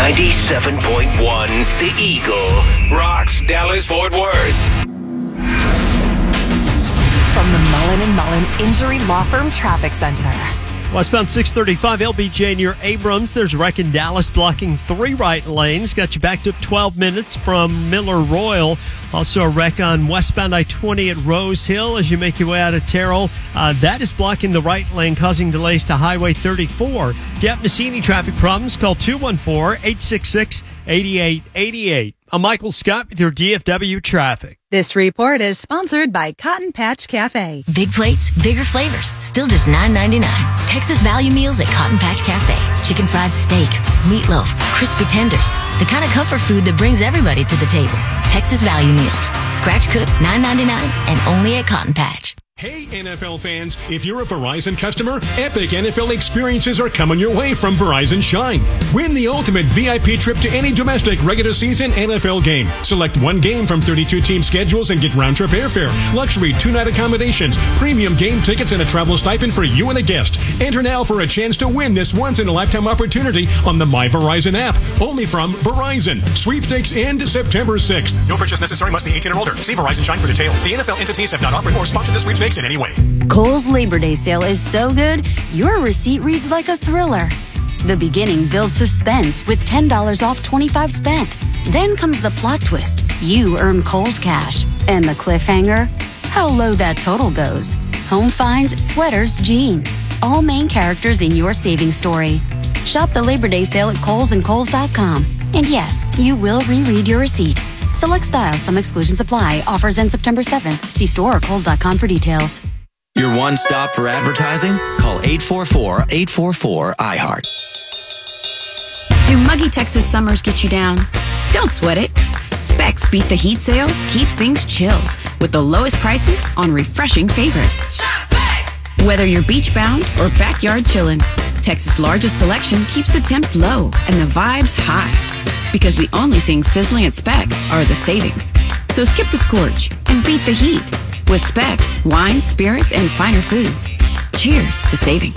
97.1 The Eagle rocks Dallas-Fort Worth. From the Mullen & Mullen Injury Law Firm Traffic Center. Westbound 635 LBJ near Abrams. There's a wreck in Dallas blocking 3 right lanes. Got you backed up 12 minutes from Miller Royal. Also a wreck on westbound I-20 at Rose Hill as you make your way out of Terrell. That is blocking the right lane, causing delays to Highway 34. If you happen to see any traffic problems, call 214-866-8888. I'm Michael Scott with your DFW traffic. This report is sponsored by Cotton Patch Cafe. Big plates, bigger flavors, still just $9.99. Texas value meals at Cotton Patch Cafe. Chicken fried steak, meatloaf, crispy tenders. The kind of comfort food that brings everybody to the table. Texas value meals. Scratch cooked, $9.99 and only at Cotton Patch. Hey NFL fans, if you're a Verizon customer, epic NFL experiences are coming your way from Verizon Shine. Win the ultimate VIP trip to any domestic regular season NFL game. Select one game from 32 team schedules and get round-trip airfare, luxury 2-night accommodations, premium game tickets, and a travel stipend for you and a guest. Enter now for a chance to win this once-in-a-lifetime opportunity on the My Verizon app. Only from Verizon. Sweepstakes end September 6th. No purchase necessary. Must be 18 or older. See Verizon Shine for details. The NFL entities have not offered or sponsored the sweepstakes in any way. Kohl's Labor Day sale is so good, your receipt reads like a thriller. The beginning builds suspense with $10 off 25 spent. Then comes the plot twist. You earn Kohl's cash. And the cliffhanger? How low that total goes. Home finds, sweaters, jeans. All main characters in your savings story. Shop the Labor Day sale at Kohl's and Kohl's.com. And yes, you will reread your receipt. Select styles, some exclusions apply. Offers end September 7th. See store or Kohl's.com for details. Your one stop for advertising? Call 844-844-iHeart. Do muggy Texas summers get you down? Don't sweat it. Specs Beat the Heat sale keeps things chill with the lowest prices on refreshing favorites. Shop Specs! Whether you're beach bound or backyard chillin', Texas' largest selection keeps the temps low and the vibes high. Because the only things sizzling at Specs are the savings. So skip the scorch and beat the heat with Specs, wine, spirits, and finer foods. Cheers to savings.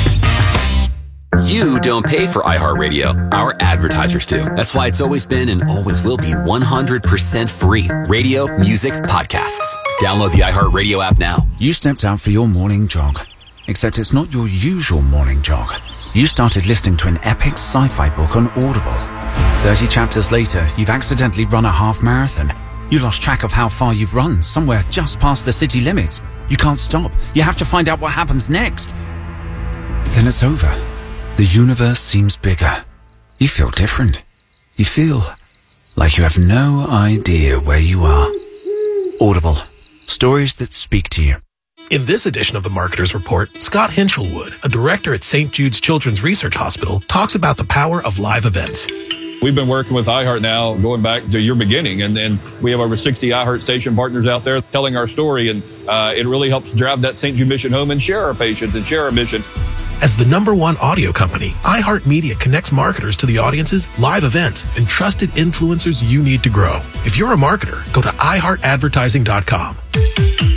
You don't pay for iHeartRadio. Our advertisers do. That's why it's always been and always will be 100% free. Radio, music, podcasts. Download the iHeartRadio app now. You stepped out for your morning jog. Except it's not your usual morning jog. You started listening to an epic sci-fi book on Audible. 30 chapters later, you've accidentally run a half marathon. You lost track of how far you've run, somewhere just past the city limits. You can't stop. You have to find out what happens next. Then it's over. The universe seems bigger. You feel different. You feel like you have no idea where you are. Audible. Stories that speak to you. In this edition of the Marketer's Report, Scott Hinchelwood, a director at St. Jude's Children's Research Hospital, talks about the power of live events. We've been working with iHeart now going back to your beginning, and we have over 60 iHeart station partners out there telling our story, and it really helps drive that St. Jude mission home and share our patients and share our mission. As the #1 audio company, iHeartMedia connects marketers to the audiences, live events, and trusted influencers you need to grow. If you're a marketer, go to iHeartAdvertising.com.